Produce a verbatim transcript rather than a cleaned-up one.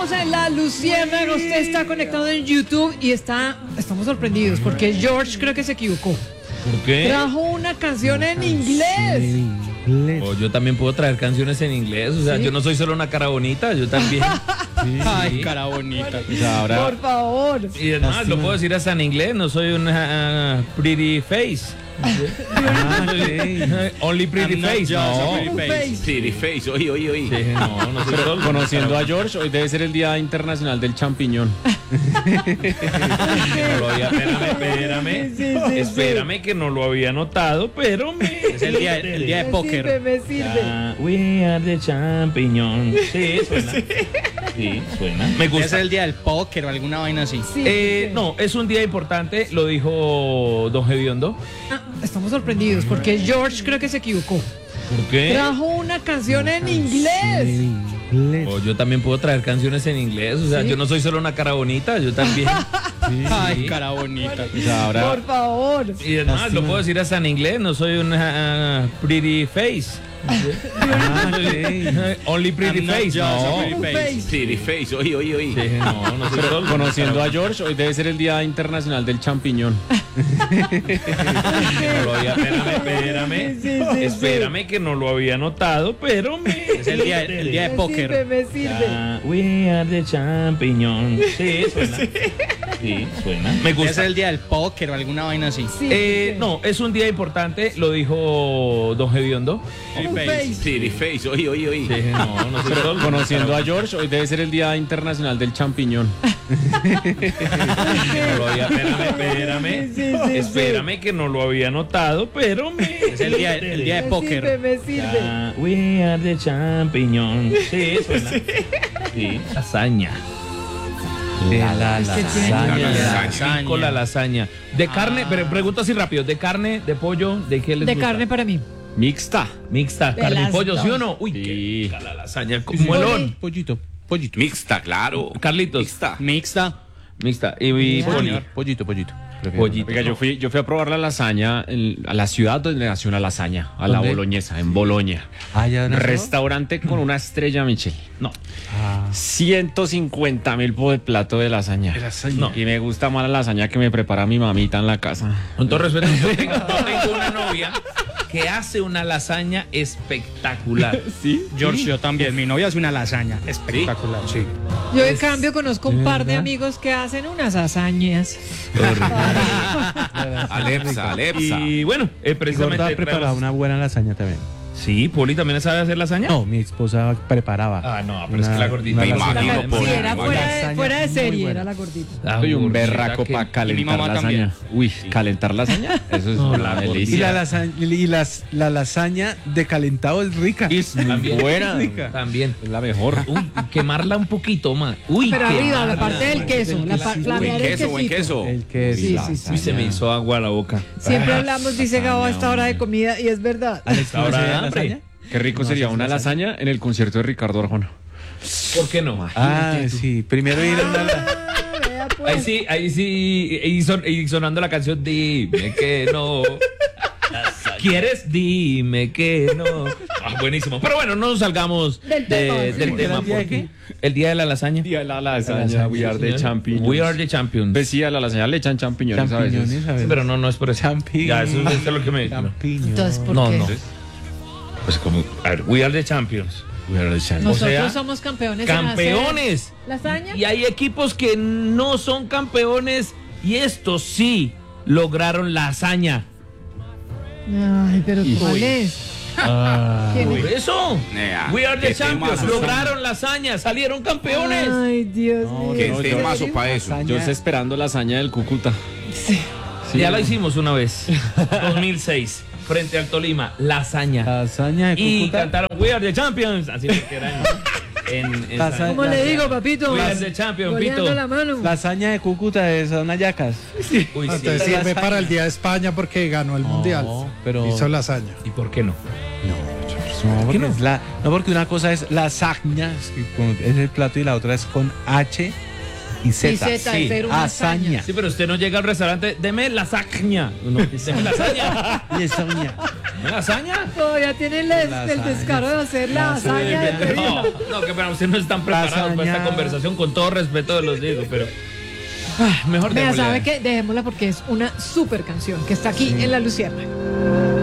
Estamos en La Luciérnaga, usted está conectado en YouTube y está, estamos sorprendidos porque George creo que se equivocó. ¿Por qué? Trajo una canción en inglés. Oh, yo también puedo traer canciones en inglés, o sea, ¿Sí? yo no soy solo una cara bonita, yo también. Sí. Ay, cara bonita. O sea, ahora, Por favor. y además lo puedo decir hasta en inglés, no soy una uh, pretty face. Ah, sí. Only pretty I'm not face, just no. a pretty face. Pretty face, oí, oí, oí. Sí, no, no soy Pero solo. conociendo a George, hoy debe ser el Día Internacional del Champiñón. No lo había, espérame, espérame, Sí, sí, sí, espérame que no lo había notado, pero me... Es el día, el día de Me póker. sirve, me sirve. Ah, we are the champiñón. Sí, suena. Sí, suena. Me Es gusta. el día del póker o alguna vaina así. Sí, Eh, sí. no, es un día importante, lo dijo Don Gediondo. Ah, estamos sorprendidos porque George creo que se equivocó. ¿Por qué? Trajo una canción en inglés. Oh, yo también puedo traer canciones en inglés, o sea, ¿Sí? yo no soy solo una cara bonita, yo también. Ay, cara bonita. O sea, ahora, Por favor. y además lo puedo decir hasta en inglés, no soy una uh, pretty face. Ah, sí. Only pretty I'm not face, just no. a pretty face. Pretty face, oí, oí, oí. Sí, no, no soy Pero solo conociendo una a George, hoy debe ser el Día Internacional del Champiñón. No lo había, espérame, espérame, Sí, sí, sí, espérame que no lo había notado, pero me... Es el día, el día de Me póker. sirve, me sirve. Ah, we are the champiñón. Sí, suena. Sí, suena. Me Es gusta. el día del póker o alguna vaina así. Sí, Eh, sí. no, es un día importante, lo dijo Don Gediondo. Un face. Pretty face, oí, oí, oí. Sí, no, no soy Pero solo conociendo a George, hoy debe ser el Día Internacional del Champiñón. No lo había, espérame, espérame. Sí, sí, sí, Espérame que no lo había notado, pero me... Es el día, el día de Me póker. sirve, me sirve. Ah, we are the champiñón. Sí, suena. Sí, lasaña. La, la, Es que tiene- La Le da lasaña. rico la lasaña. De carne, pero pregunto así rápido, ¿de carne, de pollo, de qué les De gusta? carne para mí. Mixta. Mixta, De carne y las pollo, ¿sí o dos. no? Uy, Sí. qué rica la lasaña con muelón. Pollito. Pollito. Mixta, claro. Carlitos. Mixta. Mixta. Mixta. Y, y Ya. poli. Pollito, pollito. Pollito. Oiga, yo fui, yo fui a probar la lasaña en- a la ciudad donde nació una lasaña, a la ¿Dónde? boloñesa, en Boloña. Ah, ya nació. Restaurante con una estrella Michelin. No. ciento cincuenta mil por el plato de lasaña. No. Y me gusta más la lasaña que me prepara mi mamita en la casa. Con todo respeto, yo tengo, yo tengo una novia que hace una lasaña espectacular. ¿Sí? George, yo también. Mi novia hace una lasaña espectacular. Sí. Yo en cambio conozco un par de amigos que hacen unas hazañas. Alepsa, Alepsa. Y bueno, eh, Mi gorda precisamente... ha preparado traemos- una buena lasaña también. Sí, Poli también sabe hacer lasaña. No, mi esposa preparaba. Ah, no, pero es que la gordita... una Me lasaña. imagino La- por- sí, era por- fuera de, lasaña fuera de muy serie, buena. era la gordita. La Soy un gordita berraco que- para calentar mamá lasaña. también. Uy, calentar lasaña, eso es una Y delicia. la lasaña, y las, la lasaña de calentado es rica. Es muy También. buena. Rica. También. Es la mejor. Uy, quemarla un poquito más. Uy, Pero arriba, la quemarla. parte del queso, la pa- Buen flamear el queso, buen quesito. queso. El que Sí, sí, sí. Uy, se me hizo agua a la boca. Siempre hablamos, dice Gabo, a esta hora de comida y es verdad. Alex, Ahora ¿no de hacía hambre. lasaña? Qué rico No, sería haces una lasaña. lasaña en el concierto de Ricardo Arjona. ¿Por qué no? Ah, sí. Primero ir a una... la- Ah, vea, pues. Ahí sí, ahí sí, y, son- y sonando la canción, dime que no. ¿Quieres? Dime que no. Ah, buenísimo. Pero bueno, no nos salgamos Del de- tema. del Sí, tema. ¿el día de porque- qué? El día de la lasaña. Día de la lasaña, lasaña, we are Sí, the señor. champions. We are the champions. Pues sí, a la lasaña le echan champiñones, a veces. Champiñones, a Sí, ver. pero no, no es por eso. Champiñones. Ya, eso, eso es lo que me... Champiñones. Entonces, ¿por No, qué? no. Pues como, a ver, we are the champions. We are the champions. Nosotros o sea, somos campeones. en ¡Campeones! hacer ¿Lasaña? Y hay equipos que no son campeones y estos sí lograron la hazaña. Ay, pero Y- ¿cuál Uy. es? Ah, ¿Quién Por es? eso. Nea, We are the qué champions. temazo. Lograron la hazaña. Salieron campeones. Ay, Dios No, mío. Qué no, yo- temazo para eso. lasaña. Yo estoy esperando la hazaña del Cúcuta. Sí. Sí. Ya la hicimos una vez. dos mil seis. Frente al Tolima. La hazaña. Lasaña de Y Cúcuta. cantaron We are the champions. Así porque era en, en, en Lasaña. ¿Cómo le digo, papito? We are the champions, Goleando Pito. la mano. Lasaña de Cúcuta de son hallacas. Uy, sí. Entonces sirve para el Día de España porque ganó el Mundial. pero- Hizo lasaña. ¿Y por qué no? No, porque, es la- no, porque una cosa es lasaña, es, que con- es el plato, y la otra es con H y Z. Y Z, Sí, hacer una hazaña. hazaña. Sí, pero usted no llega al restaurante, deme lasaña. No, deme lasaña. Lasaña. ¿Una lasaña? Todavía tienen el, el Lasaña. descaro de hacer la lasaña de pedirla. No, no, que para ustedes no están preparados para esta Lasaña. conversación, con todo respeto los digo, pero ah, mejor Vea, démosle. ¿sabe qué? Dejémosla porque es una super canción que está aquí en La Luciérnaga.